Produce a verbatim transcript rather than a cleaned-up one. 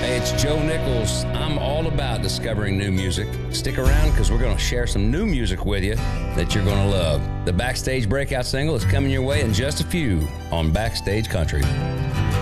Hey, it's Joe Nichols. I'm all about discovering new music. Stick around because we're going to share some new music with you that you're going to love. The Backstage Breakout single is coming your way in just a few on Backstage Country.